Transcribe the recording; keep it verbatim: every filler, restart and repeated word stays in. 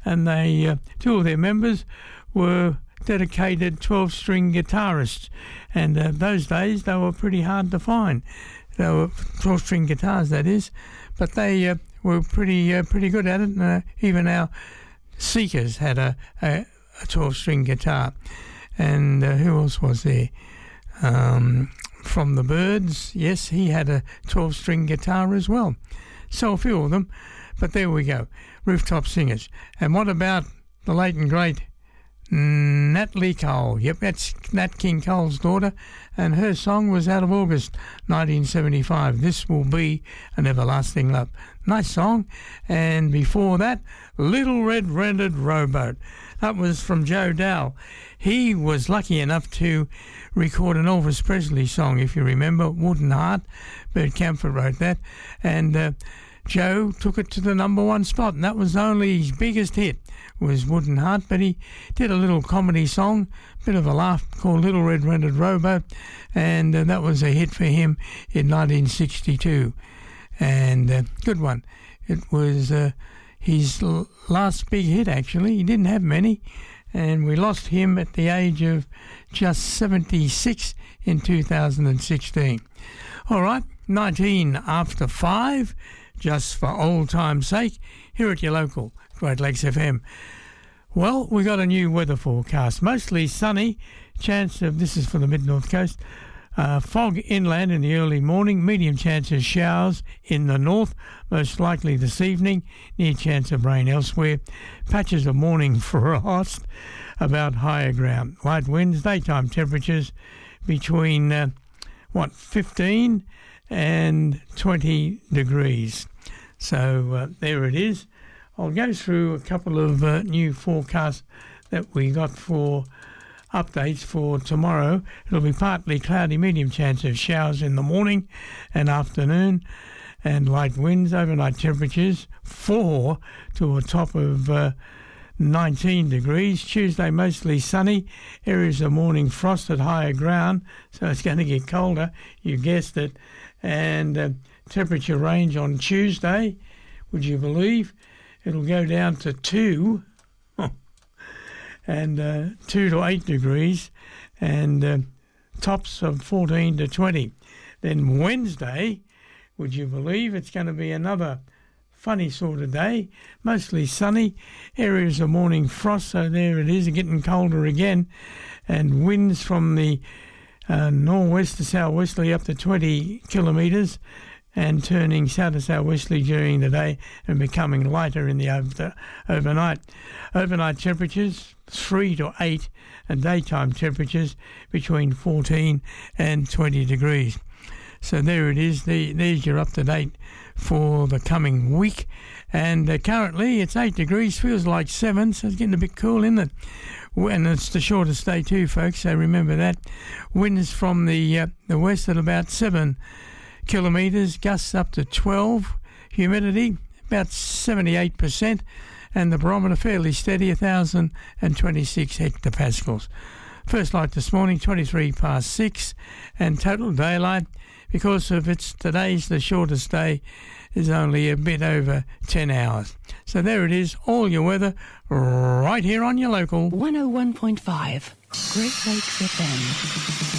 and they uh, two of their members were dedicated twelve-string guitarists, and uh, those days they were pretty hard to find. They were twelve-string guitars, that is, but they uh, were pretty uh, pretty good at it. And, uh, even our Seekers had a, a, a twelve-string guitar, and uh, who else was there? Um, from the Byrds, yes, he had a twelve-string guitar as well. So a few of them, but there we go, rooftop singers. And what about the late and great Natalie Cole? Yep, that's Nat King Cole's daughter, and her song was out of August nineteen seventy-five. This Will Be an Everlasting Love. Nice song. And before that, Little Red Rented Rowboat. That was from Joe Dowell. He was lucky enough to record an Elvis Presley song, if you remember, Wooden Heart. Bert Kaempfert wrote that, and uh, Joe took it to the number one spot, and that was only his biggest hit, was Wooden Heart. But he did a little comedy song, bit of a laugh, called Little Red Rented Rowboat, and uh, that was a hit for him in nineteen sixty-two, and uh, good one. It was uh, his l- last big hit, actually. He didn't have many, and we lost him at the age of just seventy-six in two thousand sixteen. All right, nineteen after five, just for old time's sake, here at your local Great Lakes F M. Well, we got a new weather forecast. Mostly sunny, chance of, this is for the mid-north coast, uh, fog inland in the early morning, medium chance of showers in the north, most likely this evening, near chance of rain elsewhere, patches of morning frost about higher ground. Light winds, daytime temperatures between, uh, what, fifteen and twenty degrees. So uh, there it is. I'll go through a couple of uh, new forecasts that we got for updates for tomorrow. It'll be partly cloudy, medium chance of showers in the morning and afternoon, and light winds. Overnight temperatures four to a top of uh, nineteen degrees. Tuesday mostly sunny, areas of morning frost at higher ground, so it's going to get colder, you guessed it. And uh, temperature range on Tuesday, would you believe? It'll go down to two, and uh, two to eight degrees, and uh, tops of fourteen to twenty. Then Wednesday, would you believe, it's going to be another funny sort of day, mostly sunny, areas of morning frost, so there it is, getting colder again, and winds from the uh, northwest to southwesterly up to twenty kilometres, and turning south to southwesterly during the day and becoming lighter in the over- overnight. Overnight temperatures three to eight, and daytime temperatures between fourteen and twenty degrees. So there it is. The, there's your up-to-date for the coming week. And uh, currently it's eight degrees, feels like seven, so it's getting a bit cool, isn't it? And it's the shortest day too, folks, so remember that. Winds from the, uh, the west at about seven kilometres, gusts up to twelve, humidity about seventy-eight percent, and the barometer fairly steady, one thousand twenty-six hectopascals. First light this morning, twenty-three past six, and total daylight, because of it's today's the shortest day, is only a bit over ten hours. So there it is, all your weather right here on your local one oh one point five Great Lakes F M.